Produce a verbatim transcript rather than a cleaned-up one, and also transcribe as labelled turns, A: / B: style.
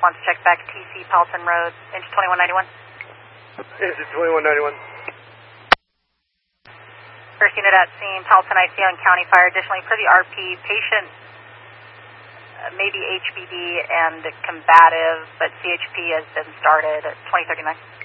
A: wants to check back T C Paulson Road, engine twenty-one ninety-one.
B: Engine twenty-one ninety-one.
A: First unit at scene, Paulson I C on County Fire. Additionally, for the R P, patient uh, maybe H B D and combative, but C H P has been started at twenty thirty-nine.